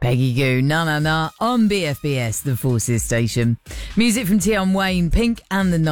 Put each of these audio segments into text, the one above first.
Peggy Goo, Na Na Na, on BFBS, the Forces station. Music from Tion Wayne, Pink and the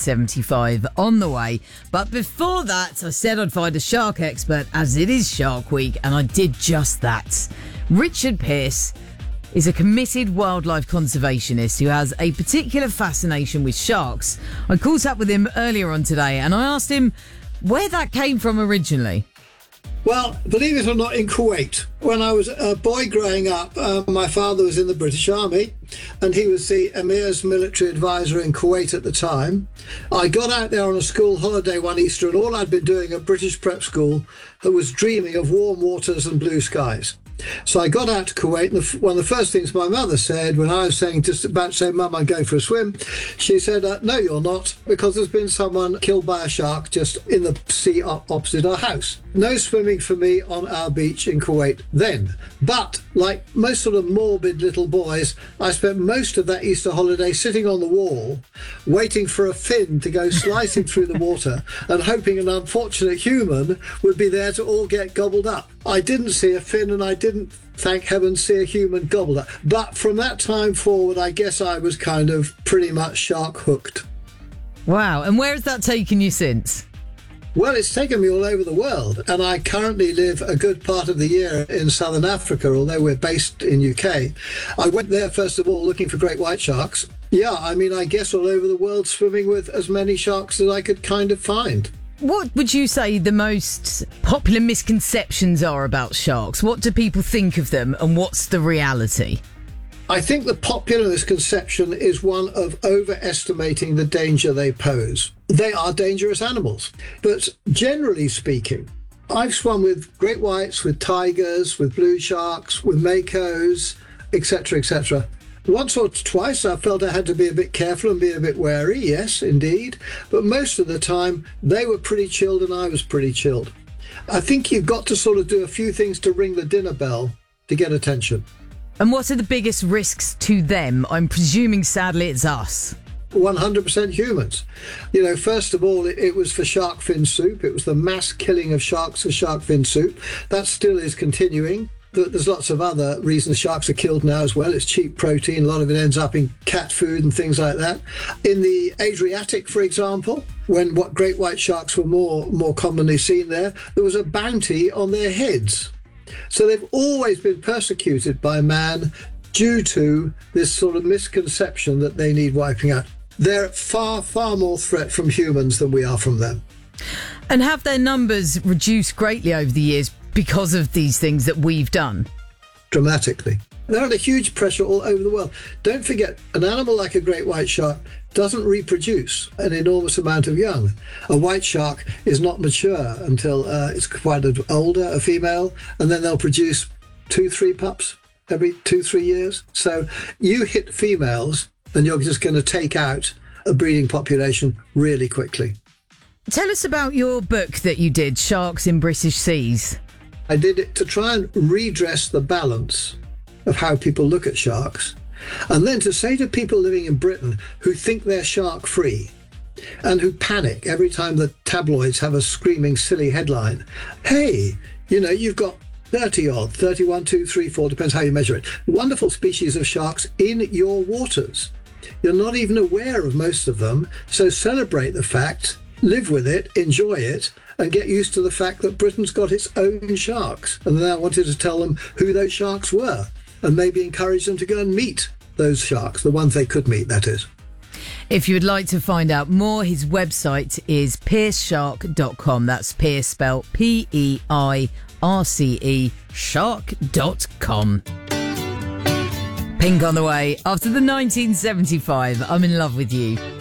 1975 on the way. But before that, I said I'd find a shark expert, as it is Shark Week, and I did just that. Richard Pearce is a committed wildlife conservationist who has a particular fascination with sharks. I caught up with him earlier on today and I asked him where that came from originally. Well, believe it or not, in Kuwait, when I was a boy growing up, my father was in the British Army and he was the Emir's military advisor in Kuwait at the time. I got out there on a school holiday one Easter and all I'd been doing at British prep school was dreaming of warm waters and blue skies. So I got out to Kuwait, and one of the first things my mother said when I was just about to say, Mum, I'm going for a swim, she said, no, you're not, because there's been someone killed by a shark just in the sea opposite our house. No swimming for me on our beach in Kuwait then. But like most sort of morbid little boys, I spent most of that Easter holiday sitting on the wall, waiting for a fin to go slicing through the water and hoping an unfortunate human would be there to all get gobbled up. I didn't see a fin and I didn't, thank heaven, see a human gobbled up. But from that time forward, I guess I was kind of pretty much shark hooked. Wow. And where has that taken you since? Well, it's taken me all over the world, and I currently live a good part of the year in southern Africa, although we're based in UK. I went there, first of all, looking for great white sharks. Yeah, I mean, I guess all over the world swimming with as many sharks as I could kind of find. What would you say the most popular misconceptions are about sharks? What do people think of them, and what's the reality? I think the popular misconception is one of overestimating the danger they pose. They are dangerous animals. But generally speaking, I've swum with great whites, with tigers, with blue sharks, with makos, etc., etc. Once or twice I felt I had to be a bit careful and be a bit wary, yes, indeed. But most of the time, they were pretty chilled and I was pretty chilled. I think you've got to sort of do a few things to ring the dinner bell to get attention. And what are the biggest risks to them? I'm presuming, sadly, it's us. 100% humans. You know, first of all, it was for shark fin soup. It was the mass killing of sharks for shark fin soup. That still is continuing. There's lots of other reasons sharks are killed now as well. It's cheap protein. A lot of it ends up in cat food and things like that. In the Adriatic, for example, when what great white sharks were more commonly seen there was a bounty on their heads. So they've always been persecuted by man due to this sort of misconception that they need wiping out. They're far, far more threat from humans than we are from them. And have their numbers reduced greatly over the years because of these things that we've done? Dramatically. They're under huge pressure all over the world. Don't forget, an animal like a great white shark doesn't reproduce an enormous amount of young. A white shark is not mature until it's quite older, a female, and then they'll produce 2-3 pups every 2-3 years. So you hit females and you're just going to take out a breeding population really quickly. Tell us about your book that you did, Sharks in British Seas. I did it to try and redress the balance of how people look at sharks, and then to say to people living in Britain who think they're shark free and who panic every time the tabloids have a screaming silly headline, hey, you know, you've got 30 odd, 31, 2, 3, 4, depends how you measure it, wonderful species of sharks in your waters. You're not even aware of most of them, so celebrate the fact, live with it, enjoy it, and get used to the fact that Britain's got its own sharks. And then I wanted to tell them who those sharks were and maybe encourage them to go and meet those sharks, the ones they could meet, that is. If you would like to find out more, his website is pearceshark.com. That's Pearce spelled P-E-I-R-C-E, shark.com. Pink on the way. After the 1975, I'm in love with you.